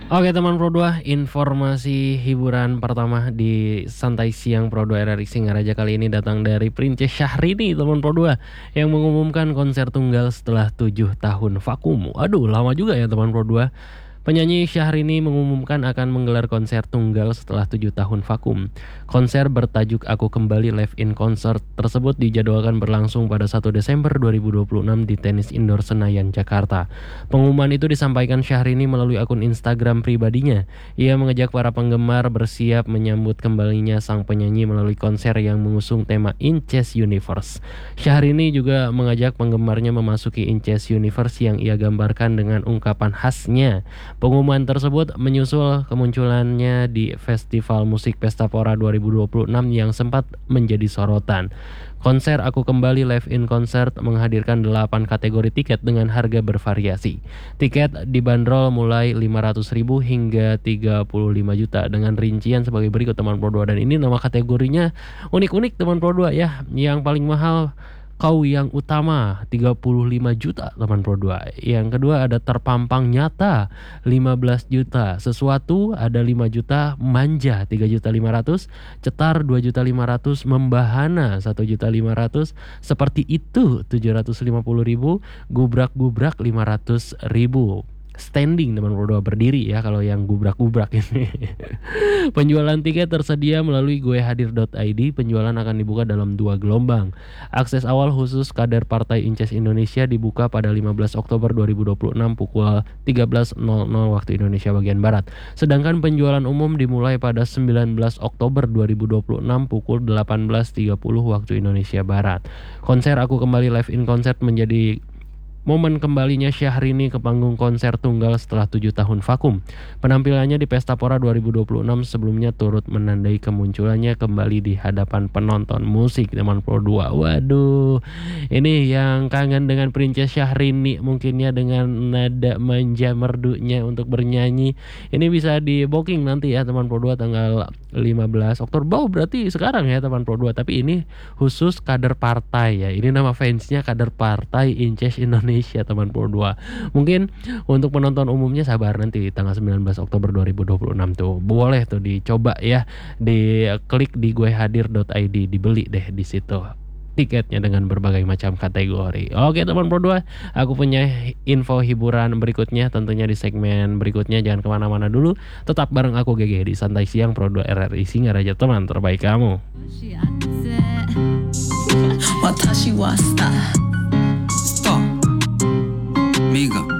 Oke teman Pro 2, informasi hiburan pertama di Santai Siang Pro 2 RRI Singaraja kali ini datang dari Princess Syahrini teman Pro 2 yang mengumumkan konser tunggal setelah 7 tahun vakum. Aduh, lama juga ya teman Pro 2. Penyanyi Syahrini mengumumkan akan menggelar konser tunggal setelah 7 tahun vakum. Konser bertajuk Aku Kembali Live in Concert tersebut dijadwalkan berlangsung pada 1 Desember 2026 di Tenis Indoor Senayan, Jakarta. Pengumuman itu disampaikan Syahrini melalui akun Instagram pribadinya. Ia mengajak para penggemar bersiap menyambut kembalinya sang penyanyi melalui konser yang mengusung tema In Chess Universe. Syahrini juga mengajak penggemarnya memasuki In Chess Universe yang ia gambarkan dengan ungkapan khasnya. Pengumuman tersebut menyusul kemunculannya di Festival Musik Pestapora 2026 yang sempat menjadi sorotan. Konser Aku Kembali Live in Concert menghadirkan 8 kategori tiket dengan harga bervariasi. Tiket dibanderol mulai 500.000 hingga 35 juta dengan rincian sebagai berikut teman Pro 2, dan ini nama kategorinya unik-unik teman Pro 2 ya. Yang paling mahal Kau Yang Utama 35 juta teman Pro 2. Yang kedua ada Terpampang Nyata 15 juta. Sesuatu ada 5 juta. Manja 3.500.000. Cetar 2.500.000. Membahana 1.500.000. Seperti Itu 750.000. Gubrak-gubrak 500.000. Standing teman Pro 2, berdiri ya kalau yang gubrak-gubrak ini. Penjualan tiket tersedia melalui goehadir.id. Penjualan akan dibuka dalam 2 gelombang. Akses awal khusus kader Partai Inces Indonesia dibuka pada 15 Oktober 2026 pukul 13.00 waktu Indonesia bagian Barat. Sedangkan penjualan umum dimulai pada 19 Oktober 2026 pukul 18.30 waktu Indonesia Barat. Konser Aku Kembali Live in Concert menjadi momen kembalinya Syahrini ke panggung konser tunggal setelah 7 tahun vakum. Penampilannya di Pestapora 2026 sebelumnya turut menandai kemunculannya kembali di hadapan penonton musik teman Pro 2. Waduh, ini yang kangen dengan Princess Syahrini mungkin ya, dengan nada manja merdunya untuk bernyanyi. Ini bisa di booking nanti ya teman Pro 2 tanggal 15 Oktober. Berarti sekarang ya teman Pro 2, tapi ini khusus kader partai ya. Ini nama fansnya kader partai Inces Indonesia teman Pro 2. Mungkin untuk penonton umumnya sabar, nanti tanggal 19 Oktober 2026 tuh boleh tuh dicoba ya, diklik di goehadir.id, dibeli deh di situ tiketnya dengan berbagai macam kategori. Oke teman Pro 2, aku punya info hiburan berikutnya tentunya di segmen berikutnya. Jangan kemana-mana dulu, tetap bareng aku GG di Santai Siang Pro 2 RRI Singaraja, teman terbaik kamu. 私はスターミガ